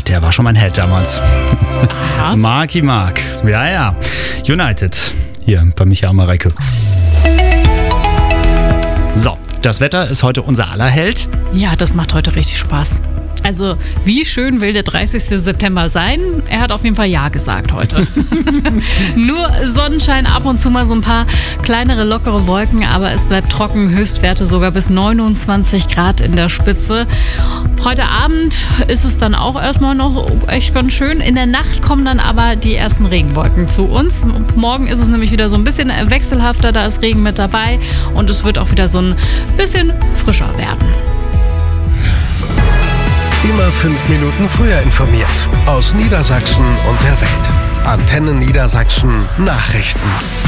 der war schon mein Held damals. Marky Mark. Ja. United. Hier bei Michael Mareike. So, das Wetter ist heute unser aller Held. Ja, das macht heute richtig Spaß. Also, wie schön will der 30. September sein? Er hat auf jeden Fall Ja gesagt heute. Nur Sonnenschein, ab und zu mal so ein paar kleinere, lockere Wolken, aber es bleibt trocken, Höchstwerte sogar bis 29 Grad in der Spitze. Heute Abend ist es dann auch erstmal noch echt ganz schön. In der Nacht kommen dann aber die ersten Regenwolken zu uns. Morgen ist es nämlich wieder so ein bisschen wechselhafter, da ist Regen mit dabei und es wird auch wieder so ein bisschen frischer werden. Immer 5 Minuten früher informiert. Aus Niedersachsen und der Welt. Antenne Niedersachsen Nachrichten.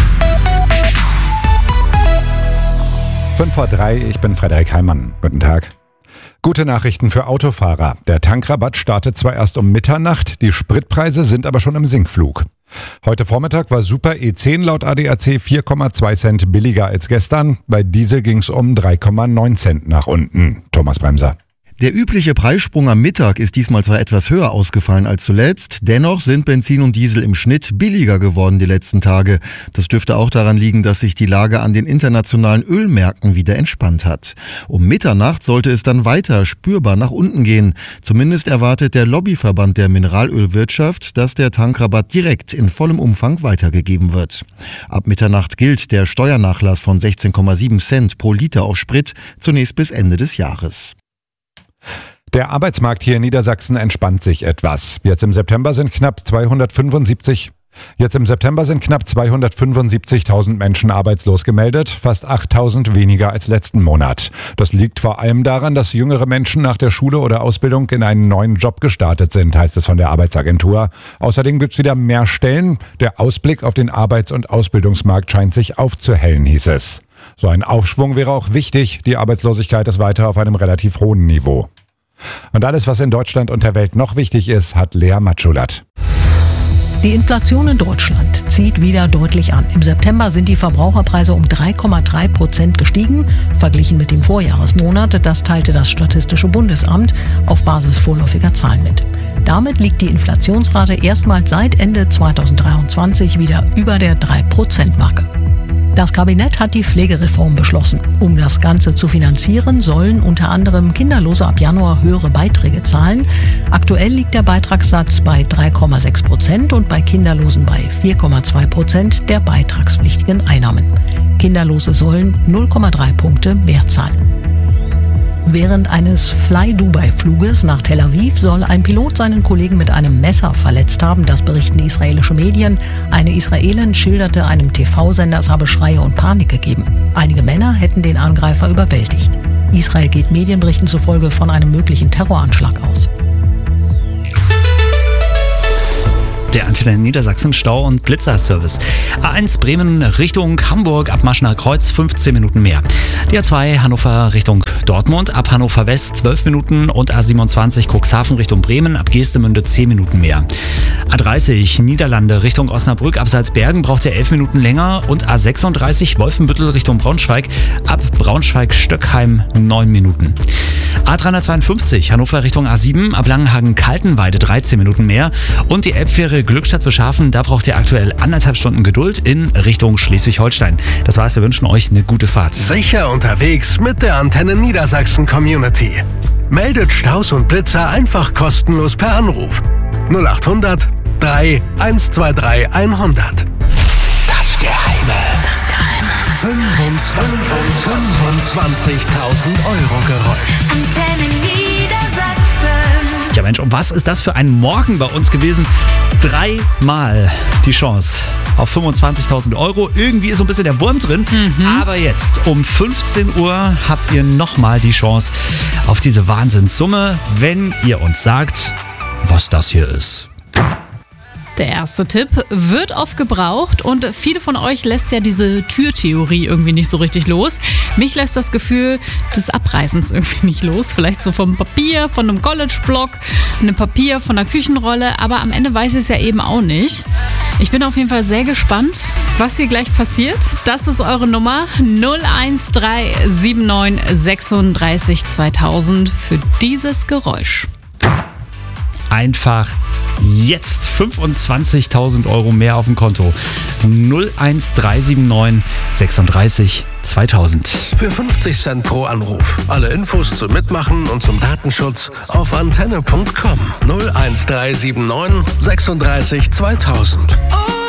5:03 Uhr, ich bin Frederik Heimann. Guten Tag. Gute Nachrichten für Autofahrer. Der Tankrabatt startet zwar erst um Mitternacht, die Spritpreise sind aber schon im Sinkflug. Heute Vormittag war Super E10 laut ADAC 4,2 Cent billiger als gestern. Bei Diesel ging es um 3,9 Cent nach unten. Thomas Bremser. Der übliche Preissprung am Mittag ist diesmal zwar etwas höher ausgefallen als zuletzt, dennoch sind Benzin und Diesel im Schnitt billiger geworden die letzten Tage. Das dürfte auch daran liegen, dass sich die Lage an den internationalen Ölmärkten wieder entspannt hat. Um Mitternacht sollte es dann weiter spürbar nach unten gehen. Zumindest erwartet der Lobbyverband der Mineralölwirtschaft, dass der Tankrabatt direkt in vollem Umfang weitergegeben wird. Ab Mitternacht gilt der Steuernachlass von 16,7 Cent pro Liter auf Sprit zunächst bis Ende des Jahres. Der Arbeitsmarkt hier in Niedersachsen entspannt sich etwas. Jetzt im September sind knapp 275.000 Menschen arbeitslos gemeldet, fast 8.000 weniger als letzten Monat. Das liegt vor allem daran, dass jüngere Menschen nach der Schule oder Ausbildung in einen neuen Job gestartet sind, heißt es von der Arbeitsagentur. Außerdem gibt's wieder mehr Stellen. Der Ausblick auf den Arbeits- und Ausbildungsmarkt scheint sich aufzuhellen, hieß es. So ein Aufschwung wäre auch wichtig. Die Arbeitslosigkeit ist weiter auf einem relativ hohen Niveau. Und alles, was in Deutschland und der Welt noch wichtig ist, hat Lea Matschulat. Die Inflation in Deutschland zieht wieder deutlich an. Im September sind die Verbraucherpreise um 3,3% gestiegen, verglichen mit dem Vorjahresmonat. Das teilte das Statistische Bundesamt auf Basis vorläufiger Zahlen mit. Damit liegt die Inflationsrate erstmals seit Ende 2023 wieder über der 3%-Marke. Das Kabinett hat die Pflegereform beschlossen. Um das Ganze zu finanzieren, sollen unter anderem Kinderlose ab Januar höhere Beiträge zahlen. Aktuell liegt der Beitragssatz bei 3,6% und bei Kinderlosen bei 4,2% der beitragspflichtigen Einnahmen. Kinderlose sollen 0,3 Punkte mehr zahlen. Während eines Fly-Dubai-Fluges nach Tel Aviv soll ein Pilot seinen Kollegen mit einem Messer verletzt haben, das berichten die israelische Medien. Eine Israelin schilderte einem TV-Sender, es habe Schreie und Panik gegeben. Einige Männer hätten den Angreifer überwältigt. Israel geht Medienberichten zufolge von einem möglichen Terroranschlag aus. Der Antenne Niedersachsen Stau- und Blitzerservice. A1 Bremen Richtung Hamburg ab Maschener Kreuz 15 Minuten mehr. Die A2 Hannover Richtung Dortmund ab Hannover West 12 Minuten und A27 Cuxhaven Richtung Bremen ab Geestemünde 10 Minuten mehr. A30 Niederlande Richtung Osnabrück ab Salzbergen braucht ihr 11 Minuten länger und A36 Wolfenbüttel Richtung Braunschweig ab Braunschweig-Stöckheim 9 Minuten. A352 Hannover Richtung A7 ab Langenhagen-Kaltenweide 13 Minuten mehr und die Elbfähre Glückstadt-Wilshaven, da braucht ihr aktuell 1,5 Stunden Geduld in Richtung Schleswig-Holstein. Das war's, wir wünschen euch eine gute Fahrt. Sicher unterwegs mit der Antenne Niedersachsen Community. Meldet Staus und Blitzer einfach kostenlos per Anruf. 0800 3 123 100. Das Geheime. 25.000 € Geräusch. Antenne Niedersachsen. Ja Mensch, und was ist das für ein Morgen bei uns gewesen? 3-mal die Chance auf 25.000 €. Irgendwie ist so ein bisschen der Wurm drin. Aber jetzt um 15 Uhr habt ihr nochmal die Chance auf diese Wahnsinnssumme, wenn ihr uns sagt, was das hier ist. Der erste Tipp: wird oft gebraucht und viele von euch lässt ja diese Türtheorie irgendwie nicht so richtig los. Mich lässt das Gefühl des Abreißens irgendwie nicht los. Vielleicht so vom Papier, von einem College-Block, einem Papier, von einer Küchenrolle, aber am Ende weiß ich es ja eben auch nicht. Ich bin auf jeden Fall sehr gespannt, was hier gleich passiert. Das ist eure Nummer 01379 36 2000 für dieses Geräusch. einfach jetzt 25.000 Euro mehr auf dem Konto. 01379 36 2000. Für 50 Cent pro Anruf. Alle Infos zum Mitmachen und zum Datenschutz auf antenne.com. 01379 36 2000.